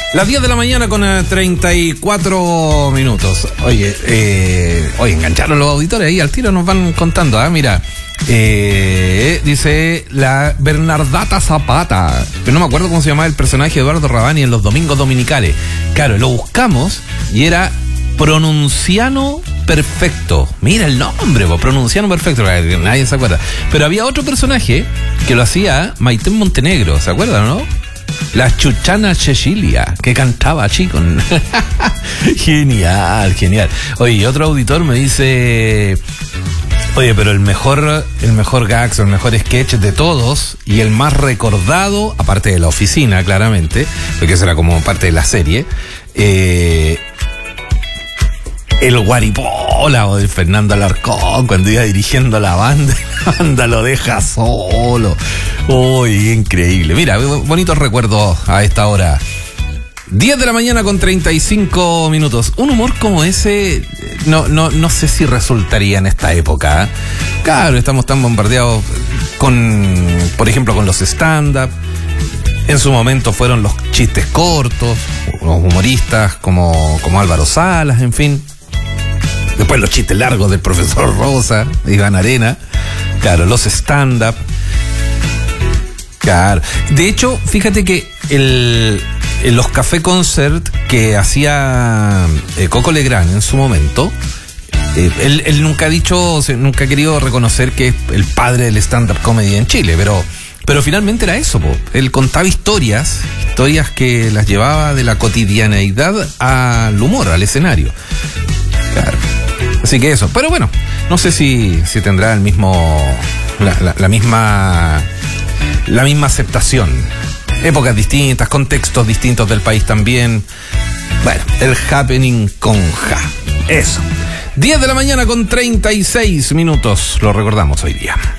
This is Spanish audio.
Las 10 de la mañana con 34 minutos. Oye, engancharon los auditores ahí, al tiro nos van contando, mira. Dice la Bernardata Zapata, que no me acuerdo cómo se llamaba el personaje de Eduardo Rabani en Los Domingos Dominicales. Claro, lo buscamos y era Pronunciano Perfecto. Mira el nombre, Pronunciano Perfecto, nadie se acuerda. Pero había otro personaje que lo hacía Maite Montenegro, ¿se acuerdan, no? La Chuchana Cecilia, que cantaba chico. Genial. Oye, otro auditor me dice: oye, pero el mejor gags, el mejor sketch de todos y el más recordado, aparte de La Oficina, claramente, porque eso era como parte de la serie, el Guaripola o de Fernando Alarcón cuando iba dirigiendo la banda lo deja solo. Uy, increíble. Mira, bonitos recuerdos a esta hora. 10 de la mañana con 35 minutos. Un humor como ese no sé si resultaría en esta época. Claro, estamos tan bombardeados por ejemplo, con los stand-up. En su momento fueron los chistes cortos, los humoristas como Álvaro Salas, en fin. Después los chistes largos del profesor Rosa, Iván Arena. Claro, los stand-up. Claro. De hecho, fíjate que los café concert que hacía Coco Legrand en su momento, él nunca ha querido reconocer que es el padre del stand-up comedy en Chile, pero finalmente era eso, él contaba historias que las llevaba de la cotidianeidad al humor, al escenario. Claro. Así que eso, pero bueno, no sé si tendrá el mismo la misma aceptación. Épocas distintas, contextos distintos del país también. Bueno, el happening con Ja. Eso. 10 de la mañana con 36 minutos. Lo recordamos hoy día.